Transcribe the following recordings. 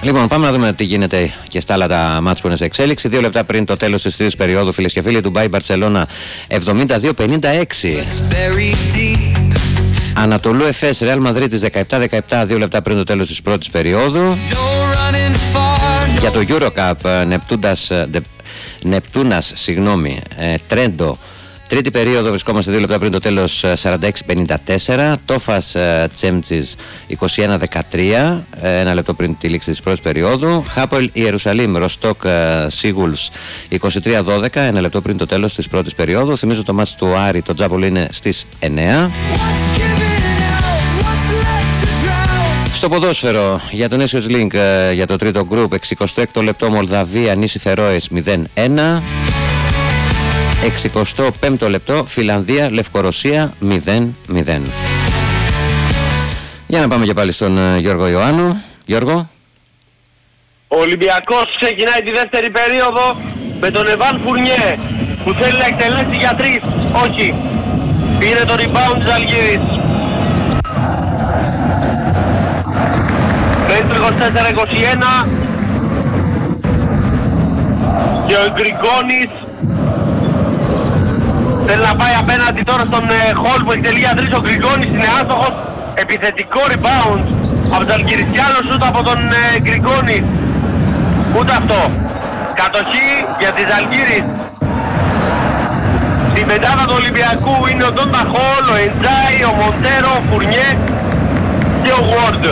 Λοιπόν, πάμε να δούμε τι γίνεται και στα άλλα τα μάτς που είναι σε εξέλιξη. 2 λεπτά πριν το τέλος της τρίτης περίοδου, φίλες και φίλοι, Ντουμπάι Μπαρσελόνα 72-56. Ανατολού Εφές Ρεάλ Μαδρίτης 17-17, 2 λεπτά πριν το τέλος της πρώτης περίοδου. Για το EuroCup Νεπτούνας, Τρέντο. Τρίτη περίοδο βρισκόμαστε 2 λεπτά πριν το τέλος 46-54. Τόφας Τσέμτσις 21-13, 1 λεπτό πριν τη λήξη της πρώτης περίοδου. Χάπολ Ιερουσαλήμ Ροστόκ Σίγουλς 23-12, 1 λεπτό πριν το τέλος της πρώτης περίοδου. Θυμίζω το μάτς του Άρη, το Τζάμπολ, είναι στις 9. Στο ποδόσφαιρο για το Nations League, για το τρίτο γκρουπ, 66ο λεπτό Μολδαβία Νήσι Φερόες 0-1. 65ο λεπτό Φιλανδία Λευκορωσία 0-0. Για να πάμε και πάλι στον Γιώργο Ιωάννου. Γιώργο. Ο Ολυμπιακός ξεκινάει τη δεύτερη περίοδο με τον Εβάν Φουρνιέ που θέλει να εκτελέσει για 3. Όχι. Πήρε το rebound της Αλγύρης. Παίζει 24-21 και ο Γκριγκόνης θέλει να πάει απέναντι τώρα στον Χολ που εκτελεί για 3. Ο Γκριγκόνης είναι άστοχος. Επιθετικό rebound από τους Αλγυρισιάνους, ούτε από τον Γκριγκόνη. Ούτε αυτό. Κατοχή για τις Αλγύρης. Στην πεντάδα του Ολυμπιακού είναι ο Ντόντα Χολ, ο Εντζάι, ο Μοντέρο, ο Φουρνιέ και ο Γουόρντ.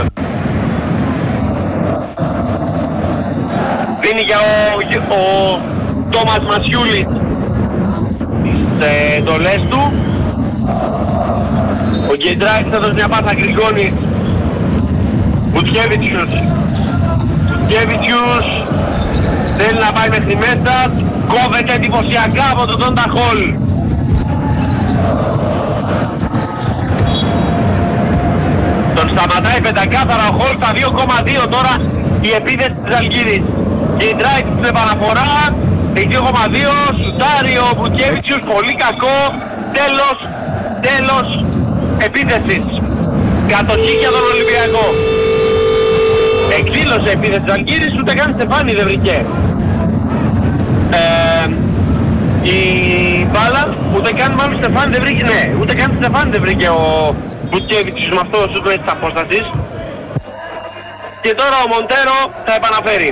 Δίνει για ο Τόμας Μασιούλης τις εντολές του. Ο Γκεντράκης θα δώσει μια πάσα Γκριγκόνης. Βουτσκέβιτσιους θέλει να πάει μέχρι μέσα. Κόβεται εντυπωσιακά από τον Ντόντα Χολ. Τον σταματάει πεντακάθαρα ο Χολ στα 2,2 τώρα η επίθεση της Αλγύρης. Γκεντράκης στην επαναφορά, 2,2, σουτάρει ο Βουτσκέβιτσιους, πολύ κακό. Τέλος επίθεσης. Κατοχή για τον Ολυμπιακό. Εκδήλωσε επίθεση της Αλγύρης, ούτε καν στεφάνι δεν βρήκε. Η μπάλα, ούτε καν μάλλον στεφάνι δεν βρήκε, ναι, ούτε καν στεφάνι δεν βρήκε ο Βουτσκέβιτσιους με αυτό το σούτ της απόστασης. Και τώρα ο Μοντέρο θα επαναφέρει.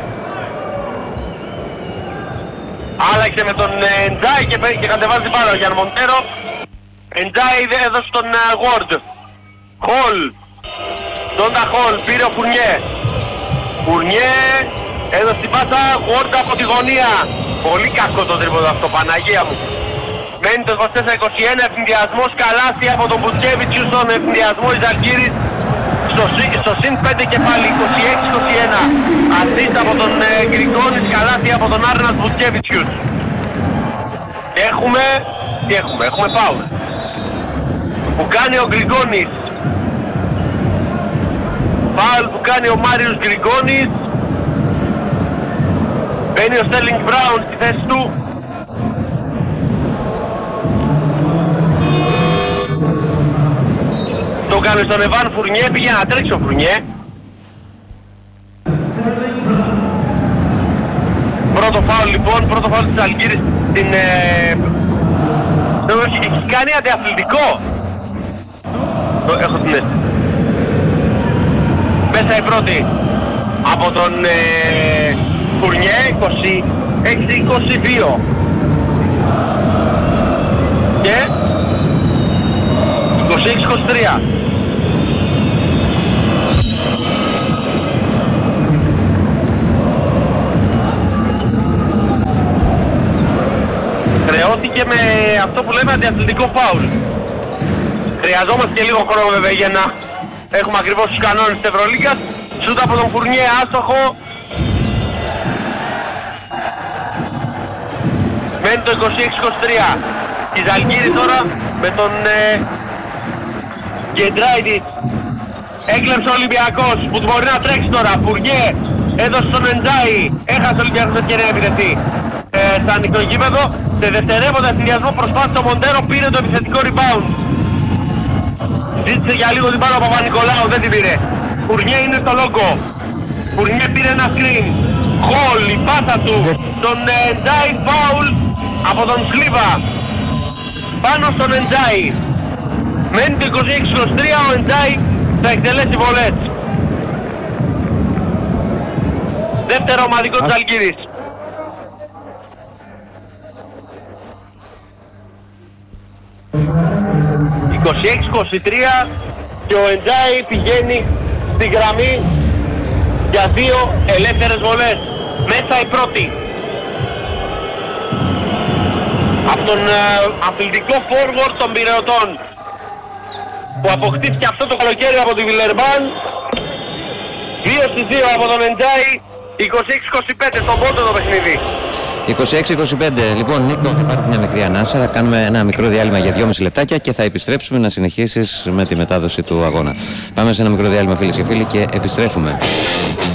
Άλλαξε με τον Εντζάι και κατεβάζει την μπάλα για τον Μοντέρο. Εντζάι έδωσε τον Γουόρντ. Χολ. Ντόντα Χολ, πήρε ο Φουρνιέ. Φουρνιέ έδωσε την πάσα, Γουόρντ από τη γωνία. Πολύ κακό το τρίποδο αυτό, Παναγία μου. Μένει το 24-21, ευθυνδιασμός καλάθι από τον Βουτσκέβιτσιους στον ευθυνδιασμό της Αλγύρης. Στο συν 5 και πάλι 26-21. Αντίστοιχα από τον Γκριγκόνης, καλάθι από τον Άρνας Βουτσκέβιτσιους. Και έχουμε φάουλ που κάνει ο Γκριγκόνης. Φάουλ που κάνει ο Μάριος Γκριγκόνης. Μπαίνει ο Στέρλινγκ Μπράουν στη θέση του. Το κάνει στον Εβάν Φουρνιέ, πήγε να τρέξει ο Φουρνιέ. Πρώτο φάουλ της Αλγύρης στην... έχει κάνει αντιαθλητικό. Έχω την αίσθηση. Μέσα η πρώτη από τον Φουρνιέ, 26-22. Και 26-23. Χρεώθηκε με αυτό που λέμε αντιαθλητικό φάουλ. Χρειαζόμαστε και λίγο χρόνο βέβαια για να έχουμε ακριβώς τους κανόνες της Ευρωλίγκας. Σούτ από τον Φουρνιέ, άστοχο. Μένει το 26-23. Η Ζαλγκύρη τώρα με τον Γκεντράιτης. Έκλεψε ο Ολυμπιακός που μπορεί να τρέξει τώρα. Φουρνιέ έδωσε στον Εντζάι. Έχασε ο Ολυμπιακός ευκαιρία να επιτεθεί στα ανοιχτό γήπεδο. Σε δευτερεύοντα συνδυασμό προσπάθησε ο Μοντέρο, πήρε το επιθετικό rebound. Ζήτησε για λίγο την μπάλα ο Παπα-Νικολάου, δεν την πήρε. Φουρνιέ είναι στο λόγκο. Φουρνιέ πήρε ένα screen. Χολ, η πάσα του. Τον Εντζάι, φάουλ από τον Σλίβα. Πάνω στον Εντζάι. Μένει το 26-23, ο Εντζάι θα εκτελέσει βολές. Δεύτερο ομαδικό της Ζαλγκίρης. 26-23 και ο Εντζάι πηγαίνει στη γραμμή για 2 ελεύθερες βολές. Μέσα η πρώτη. Από τον αθλητικό forward των Πειραιωτών που αποκτήθηκε αυτό το καλοκαίρι από τη Βιλερμπάν. 2-2 από τον Εντζάι. 26-25 στον πόντο το παιχνίδι. 26-25. Λοιπόν, Νίκο, θα πάρουμε μια μικρή ανάσα. Θα κάνουμε ένα μικρό διάλειμμα για 2,5 λεπτάκια και θα επιστρέψουμε να συνεχίσεις με τη μετάδοση του αγώνα. Πάμε σε ένα μικρό διάλειμμα, φίλες και φίλοι, και επιστρέφουμε.